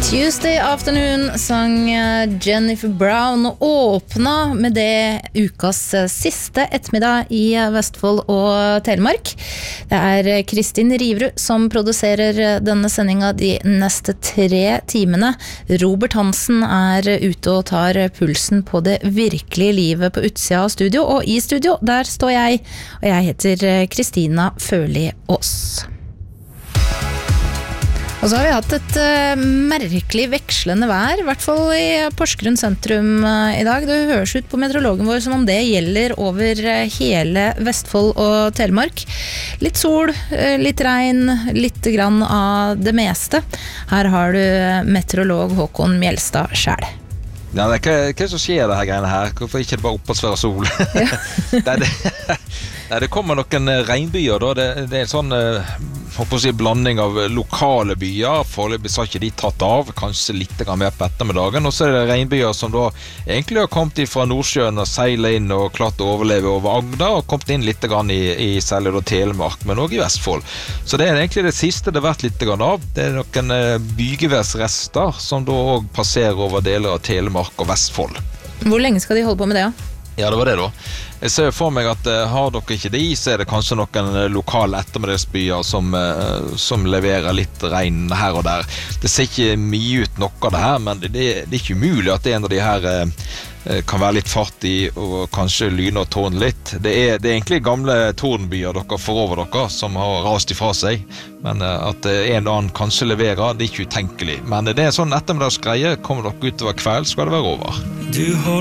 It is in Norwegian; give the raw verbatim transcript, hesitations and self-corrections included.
Tuesday Afternoon sang Jennifer Brown og åpna med det ukas siste ettermiddag i Vestfold og Telemark. Det er Kristin Riverud som produserer denne sendinga de neste tre timene. Robert Hansen er ute og tar pulsen på det virkelige livet på utsida av studio, og i studio der står jeg, og jeg heter Kristina Førli Aas. Og så har vi hatt et uh, merkelig vekslende vær, i hvert fall i Porsgrunn sentrum uh, i dag. Det høres ut på meteorologen vår som om det gjelder over uh, hele Vestfold og Telemark. Litt sol, uh, litt regn, litt grann av det meste. Her har du meteorolog Håkon Mjelstad selv. Ja, det er hva, hva som skjer det her greiene her? Hvorfor ikke det bare oppholdsføre sol? Ja. det, det, det, det kommer noen regnbyer da. Det, det er en sånn håper å si, blanding av lokale byer. Foreløpig så har ikke de tatt av, kanskje litt mer på ettermiddagen. Og så er det regnbyer som da egentlig har kommet fra Nordsjøen og seilet inn og klart å overleve over Agda, og kommet inn litt grann i, i særlig da Telemark, men også i Vestfold. Så det er egentlig det siste det har vært litt grann av. Det er noen bygeværsrester som da også passerer over deler av Telemark og Vestfold. Hvor lenge skal de holde på med det, ja? Ja, det var det da. Jeg ser for meg at uh, har dere ikke det i, så er det kanskje noen uh, lokale ettermiddagsbyer som, uh, som leverer litt regn her og der. Det ser ikke mye ut nok av det her, men det, det er ikke umulig at en av de her uh, kan være litt fart i og kanskje lyne og tårne litt. Det er, det er egentlig gamle tordenbyer dere får over dere som har rast ifra seg, men uh, at uh, en eller annen kanskje leverer, det er ikke utenkelig. Men uh, det er en sånn ettermiddagsgreie, kommer dere utover kveld, skal det være over. Du har